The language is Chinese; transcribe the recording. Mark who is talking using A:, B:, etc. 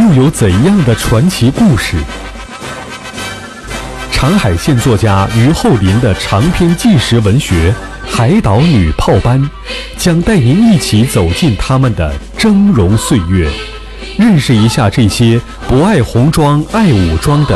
A: 又有怎样的传奇故事？长海县作家于厚林的长篇纪实文学《海岛女炮班》，将带您一起走进他们的峥嵘岁月，认识一下这些不爱红装爱武装的